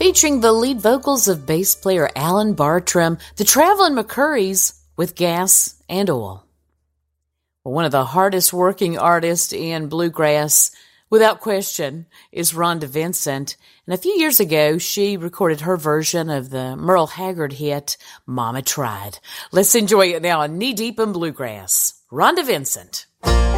featuring the lead vocals of bass player Alan Bartram, the Traveling McCourys with Gas and Oil. Well, one of the hardest working artists in bluegrass, without question, is Rhonda Vincent. And a few years ago, she recorded her version of the Merle Haggard hit, Mama Tried. Let's enjoy it now on Knee Deep in Bluegrass. Rhonda Vincent.